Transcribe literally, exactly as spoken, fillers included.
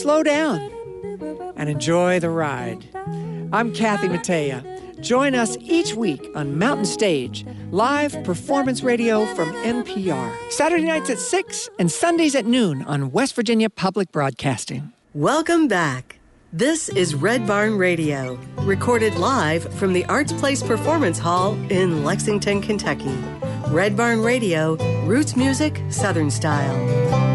slow down and enjoy the ride. I'm Kathy Mattea. Join us each week on Mountain Stage, live performance radio from N P R. Saturday nights at six and Sundays at noon on West Virginia Public Broadcasting. Welcome back. This is Red Barn Radio, recorded live from the Arts Place Performance Hall in Lexington, Kentucky. Red Barn Radio, roots music, Southern style.